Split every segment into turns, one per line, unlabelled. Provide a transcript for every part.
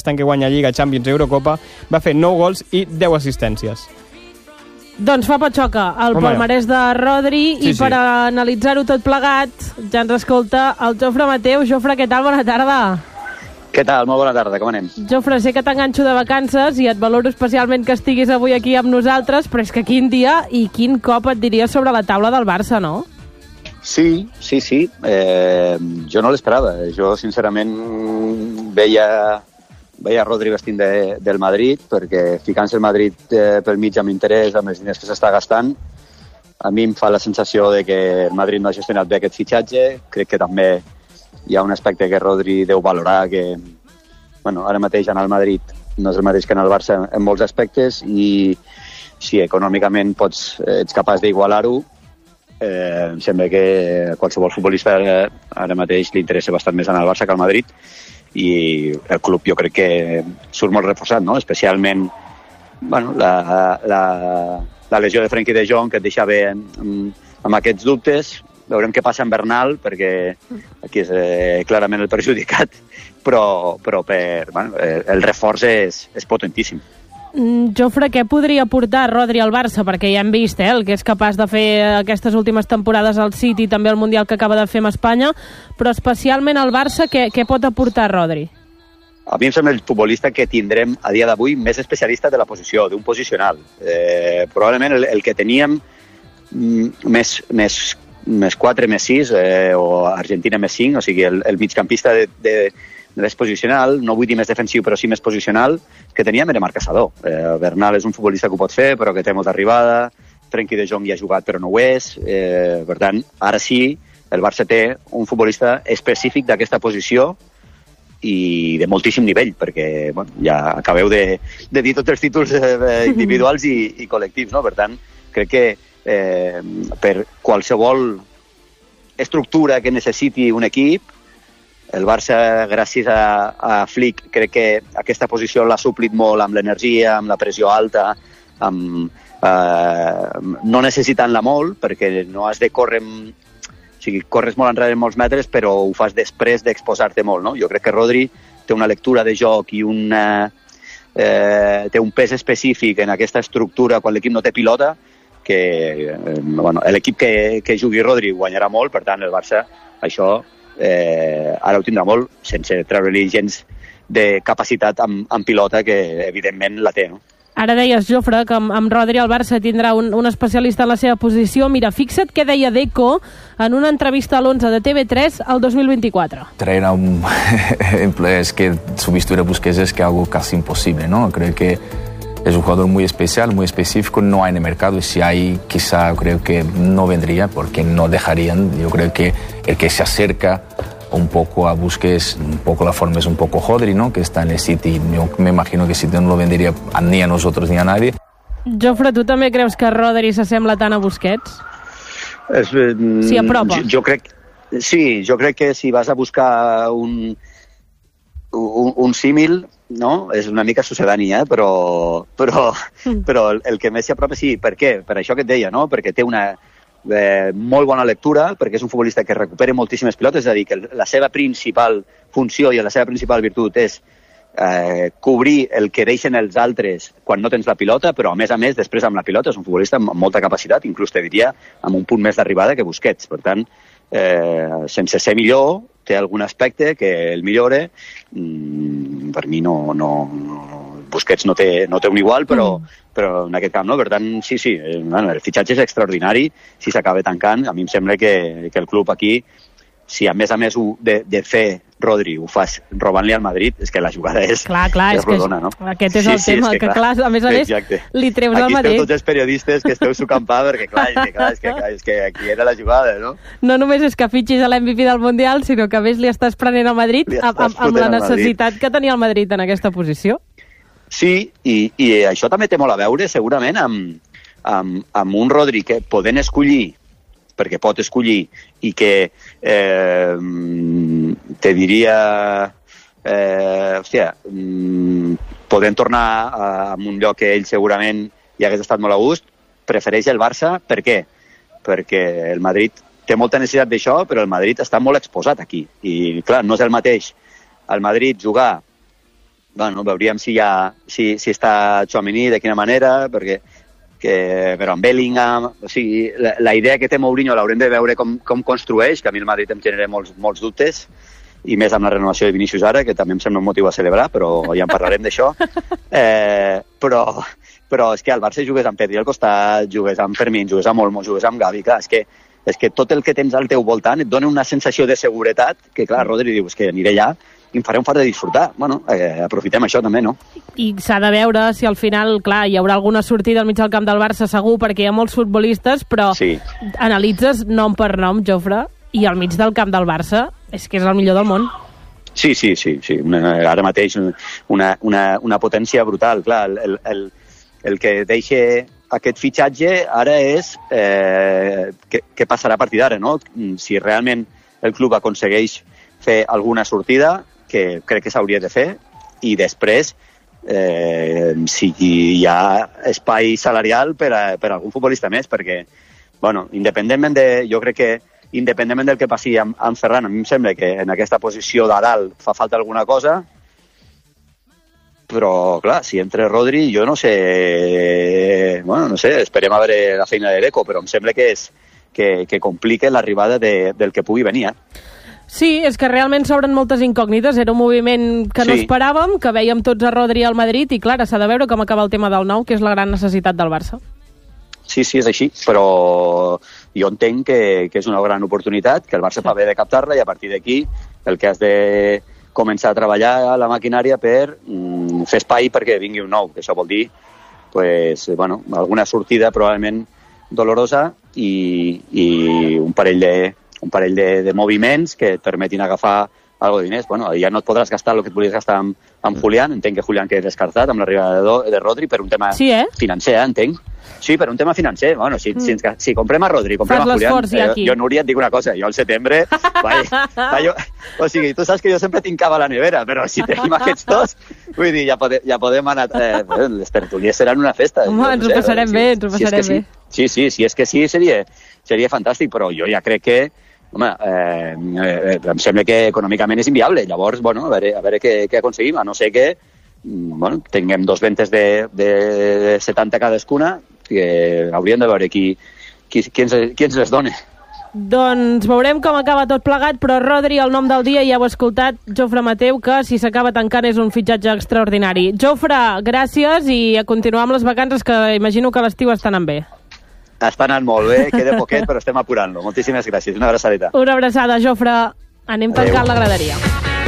aquest any que guanya Lliga, Champions i Eurocopa, va fer 9 gols i 10 assistències.
Doncs fa Patxoca, el palmarès de Rodri, i per analitzar-ho tot plegat ja ens escolta el Jofre Mateu. Jofre, què tal? Bona tarda.
Què tal? Molt bona tarda, com anem?
Jofre, sé que t'enganxo de vacances i et valoro especialment que estiguis avui aquí amb nosaltres, però és que quin dia i quin cop et diria sobre la taula del Barça, no?
Sí. Jo no l'esperava. Jo, sincerament, veia Rodri vestint del Madrid, perquè ficant-se el Madrid pel mig amb interès, amb els diners que s'està gastant, a mi em fa la sensació de que el Madrid no ha gestionat bé aquest fitxatge. Crec que també hi ha un aspecte que Rodri deu valorar, que ara mateix anar al Madrid no és el mateix que anar al Barça en molts aspectes, i si econòmicament ets capaç d'igualar-ho, em sembla que a qualsevol futbolista ara mateix li interessa bastant més anar al Barça que al Madrid, i el club jo crec que surt molt reforçat, no? Especialment la lesió de Frenkie de Jong, que et deixava amb aquests dubtes. Veurem què passa amb Bernal, perquè aquí és clarament el perjudicat, però el reforç és potentíssim.
Jofre, què podria portar Rodri al Barça? Perquè ja hem vist el que és capaç de fer aquestes últimes temporades al City, també el Mundial que acaba de fer amb Espanya, però especialment al Barça, què pot aportar Rodri?
A mi em sembla el futbolista que tindrem a dia d'avui més especialista de la posició, d'un posicional. Probablement el que teníem més 4, més 6, o Argentina més 5, o sigui, el migcampista de més posicional, no vull dir més defensiu, però sí més posicional, que teníem era Marc Caçador. Bernal és un futbolista que ho pot fer, però que té molta arribada. Frenkie de Jong hi ha jugat, però no ho és. Per tant, ara sí, el Barça té un futbolista específic d'aquesta posició i de moltíssim nivell, perquè ja acabeu de dir tots els títols individuals i col·lectius, no? Per tant, crec que per qualsevol estructura que necessiti un equip, el Barça, gràcies a Flick, crec que aquesta posició l'ha suplit molt amb l'energia, amb la pressió alta, no necessitant-la molt, perquè no has de córrer... O sigui, corres molt enrere en molts metres, però ho fas després d'exposar-te molt, no? Jo crec que Rodri té una lectura de joc i té un pes específic en aquesta estructura quan l'equip no té pilota, que l'equip que jugui Rodri guanyarà molt. Per tant, el Barça això ara ho tindrà molt, sense treure-li gens de capacitat amb pilota, que evidentment la té, no?
Ara deies, Jofre, que amb Rodri el Barça tindrà un especialista en la seva posició. Mira, fixa't què deia Deco en una entrevista a l'11 de TV3 al 2024.
Traer a un es que substituir a Busquets es que algo casi imposible, ¿no? Creo que es un jugador muy especial, muy específico, no hay en el mercado, y si hay, quizá creo que no vendría, porque no dejarían. Yo creo que el que se acerca un poco a Busquets, un poco la forma es un poco Rodri, ¿no? Que está en el City. Yo me imagino que City no lo vendería ni a nosotros ni a nadie.
Jofre, tu també creus que Rodri s'assembla tant a Busquets? S'hi apropa?
Jo crec que si vas a buscar un símil, no? És una mica sucedani, però el que més s'hi apropa, sí. Per què? Per això que et deia, no? Perquè té una molt bona lectura, perquè és un futbolista que recupera moltíssimes pilotes, és a dir, que la seva principal funció i la seva principal virtut és cobrir el que deixen els altres quan no tens la pilota, però a més, després amb la pilota és un futbolista amb molta capacitat, inclús te diria amb un punt més d'arribada que Busquets. Per tant, sense ser millor, té algun aspecte que el millore. Per mi Busquets no té un igual, però en aquest camp no. Per tant, sí, el fitxatge és extraordinari. Si s'acaba tancant, a mi em sembla que el club aquí, si a més de fer Rodri ho fas robant-li al Madrid, és que la jugada és rodona, no?
Aquest és el tema, que clar, a més li treus al Madrid.
Aquí esteu tots els periodistes que esteu sucampant, perquè és que aquí era la jugada, no?
No només és que fitxis a l'MVP del Mundial, sinó que a més li estàs prenent al Madrid amb la necessitat que tenia el Madrid en aquesta posició.
Sí, i això també té molt a veure, segurament, amb un Rodri que podent escollir, perquè pot escollir, i que te diria podent tornar a un lloc que ell segurament hi hagués estat molt a gust, prefereix el Barça. Per què? Perquè el Madrid té molta necessitat d'això, però el Madrid està molt exposat aquí, i clar, no és el mateix al Madrid jugar veuríem si està Tchouaméni, de quina manera, però amb Bellingham, o sigui, la idea que té Mourinho l'haurem de veure com construeix, que a mi el Madrid em genera molts dubtes, i més amb la renovació de Vinícius ara, que també em sembla un motiu a celebrar, però ja en parlarem d'això. Però és que al Barça jugues amb Pedri al costat, jugues amb Fermín, jugues amb Olmo, jugues amb Gavi, clar, és que tot el que tens al teu voltant et dona una sensació de seguretat que, clar, Rodri diu, és que aniré allà i em faré un fart de disfrutar. Bueno, aprofitem això també, no?
I s'ha de veure si al final, clar, hi haurà alguna sortida al mig del camp del Barça segur, perquè hi ha molts futbolistes, però analitzes nom per nom, Jofre, i al mig del camp del Barça és que és el millor del món.
Sí. Ara mateix una potència brutal. Clar, el que deixa aquest fitxatge ara és què passarà a partir d'ara, no? Si realment el club aconsegueix fer alguna sortida, que crec que s'hauria de fer, i després si hi ha espai salarial per a algun futbolista més, perquè, bueno, jo crec que independentment del que passi amb Ferran, a mi em sembla que en aquesta posició de dalt fa falta alguna cosa, però, clar, si entra Rodri, jo no sé, esperem a veure la feina de Deco, però em sembla que complica l'arribada del que pugui venir,
Sí, és que realment s'obren moltes incògnites. Era un moviment que no esperàvem, que vèiem tots a Rodri al Madrid, i clar, s'ha de veure com acaba el tema del nou, que és la gran necessitat del Barça.
Sí, és així, però jo entenc que és una gran oportunitat, que el Barça fa bé de captar-la, i a partir d'aquí el que has de començar a treballar a la maquinària per fer espai perquè vingui un nou, que això vol dir alguna sortida probablement dolorosa i un parell de moviments que et permetin agafar algo de diners. Ja no et podràs gastar el que et volies gastar amb Julián, entenc que Julián queda descartat amb l'arribada de Rodri per un tema financer, entenc. Sí, per un tema financer. Si comprem a Rodri, comprem a Julián, jo, Núria, et dic una cosa, jo al setembre o sigui, tu saps que jo sempre tinc cava a la nevera, però si tenim aquests dos, vull dir, ja podem anar, les tertúlies seran una festa.
Home, ens ho passarem bé, bé.
Sí, si és que sí, seria fantàstic, però jo ja crec que em sembla que econòmicament és inviable. Llavors, a veure què aconseguim, a no ser que tinguem dos ventes de 70 cadascuna, que hauríem de veure qui ens les dona.
Doncs veurem com acaba tot plegat, però Rodri, el nom del dia, ja ho he escoltat, Jofre Mateu, que si s'acaba tancant és un fitxatge extraordinari. Jofre, gràcies, i a continuar amb les vacances, que imagino que l'estiu està anant bé.
Està anant molt bé, queda poquet, però estem apurant-lo. Moltíssimes gràcies, una abraçadeta.
Una abraçada, Jofre. Anem tancant la graderia.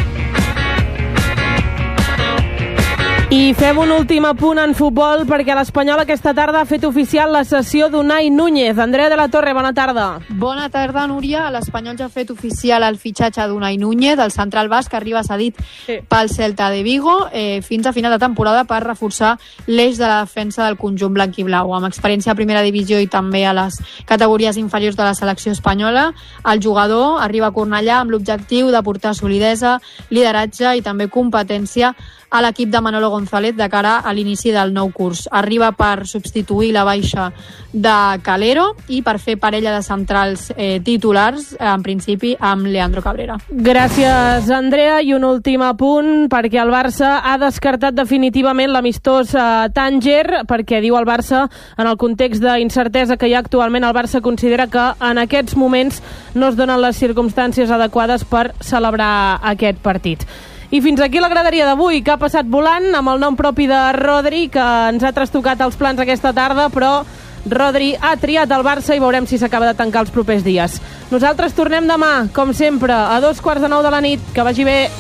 I fem un últim apunt en futbol, perquè l'Espanyol aquesta tarda ha fet oficial la cessió d'Unai Núñez. Andrea de la Torre, bona tarda.
Bona tarda, Núria. L'Espanyol ja ha fet oficial el fitxatge d'Unai Núñez, el central basc, que arriba cedit pel Celta de Vigo fins a final de temporada per reforçar l'eix de la defensa del conjunt blanc i blau. Amb experiència a primera divisió i també a les categories inferiors de la selecció espanyola, el jugador arriba a Cornellà amb l'objectiu de portar solidesa, lideratge i també competència a l'equip de Manolo González de cara a l'inici del nou curs. Arriba per substituir la baixa de Calero i per fer parella de centrals titulars, en principi, amb Leandro Cabrera.
Gràcies, Andrea. I un últim apunt, perquè el Barça ha descartat definitivament l'amistós Tànger, perquè diu el Barça, en el context d'incertesa que hi ha actualment, el Barça considera que en aquests moments no es donen les circumstàncies adequades per celebrar aquest partit. I fins aquí la graderia d'avui, que ha passat volant amb el nom propi de Rodri, que ens ha trastocat els plans aquesta tarda, però Rodri ha triat el Barça i veurem si s'acaba de tancar els propers dies. Nosaltres tornem demà, com sempre, a 8:45 de la nit. Que vagi bé.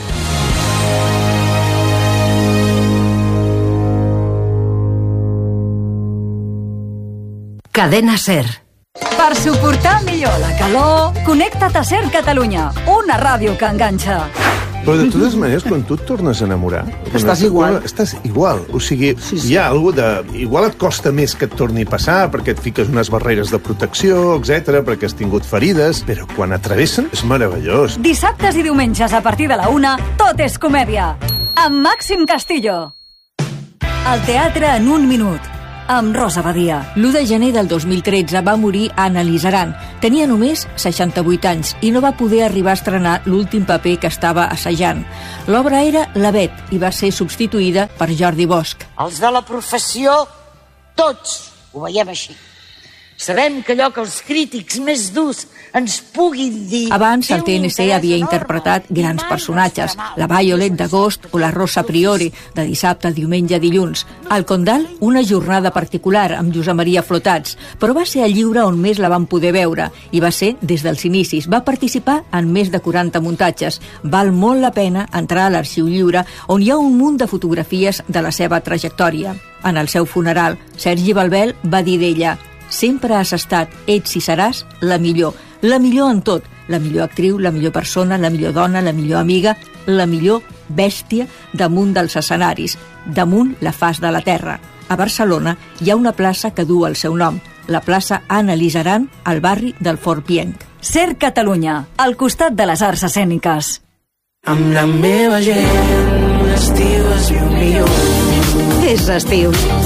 Cadena SER. Per suportar millor la calor, connecta't a SER Catalunya, una ràdio que enganxa.
Però de totes maneres, quan tu et tornes a enamorar...
Estàs igual.
Estàs igual. O sigui, hi ha alguna de... Igual et costa més que et torni a passar, perquè et fiques unes barreres de protecció, etc, perquè has tingut ferides, però quan atravessen és meravellós.
Dissabtes i diumenges a partir de la 1, tot és comèdia. Amb Màxim Castillo. El teatre en un minut. amb Rosa Badia.
L'1 de gener del 2013 va morir Anna Lizaran. Tenia només 68 anys i no va poder arribar a estrenar l'últim paper que estava assajant. L'obra era La Bet i va ser substituïda per Jordi Bosch.
Els de la professió, tots ho veiem així. Sabem que allò que els crítics més durs ens puguin dir...
Abans, el TNC havia interpretat grans personatges, la Violet d'agost o la Rosa Priori, de dissabte, diumenge, dilluns. Al Condal, una jornada particular amb Josep Maria Flotats, però va ser a Lliure on més la van poder veure, i va ser des dels inicis. Va participar en més de 40 muntatges. Val molt la pena entrar a l'Arxiu Lliure, on hi ha un munt de fotografies de la seva trajectòria. En el seu funeral, Sergi Balbel va dir d'ella: sempre has estat, ets i seràs la millor en tot, la millor actriu, la millor persona, la millor dona, la millor amiga, la millor bèstia damunt dels escenaris, damunt la faç de la terra. A Barcelona hi ha una plaça que du el seu nom, la plaça Anna Lizaran, al barri del Fort Pienc.
Ser Catalunya, al costat de les arts escèniques.
Amb la meva gent, l'estiu es viu millor.
És estiu.